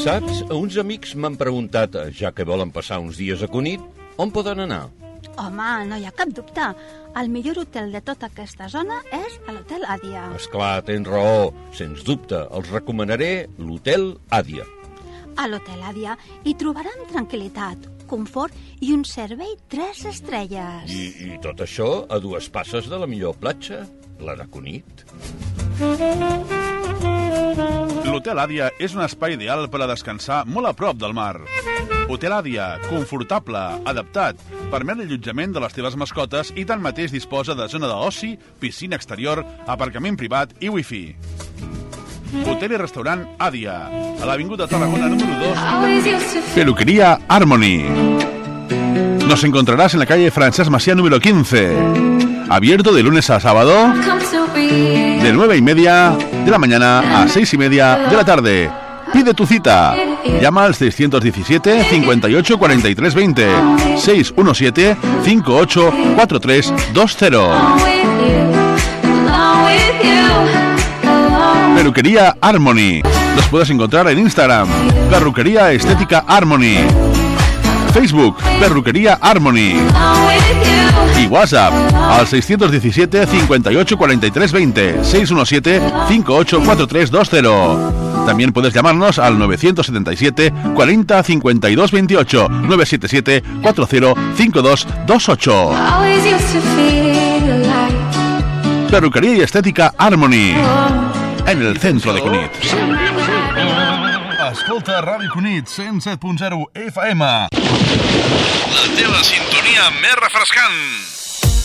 Saps, uns amics m'han preguntat, ja que volen passar uns dies a Cunit, on poden anar? Home, no hi ha cap dubte. El millor hotel de tota aquesta zona és l'Hotel Àdia. Esclar, tens raó. Sens dubte, els recomanaré l'Hotel Àdia. A l'Hotel Àdia hi trobaran tranquil·litat, confort i un servei 3 estrelles. I tot això a 2 passes de la millor platja, la de Cunit. L'Hotel Àdia és un espai ideal per a descansar molt a prop del mar. Hotel Àdia, confortable, adaptat, permet l'allotjament de les teves mascotes i tanmateix disposa de zona d'oci, piscina exterior, aparcament privat i wifi. Hotel i restaurant Àdia, a l'Avinguda Tarragona número 2, Peluquería Harmony. Nos encontrarás en la calle Francesc Macià número 15. Abierto de lunes a sábado, de 9:30 de la mañana a 6:30 de la tarde. Pide tu cita. Llama al 617 58 43 20 617 58 43 20. Peluquería Harmony. Los puedes encontrar en Instagram, Perruquería Estética Harmony. Facebook, Perruquería Harmony. Y WhatsApp al 617 58 43 20 617 58 43 20. También puedes llamarnos al 977 40 52 28 977 40 52 28. Perruquería y Estética Harmony, en el centro de Cunit. Escolta Ràdio Cunit 107.0 FM. La teva sintonia més refrescant.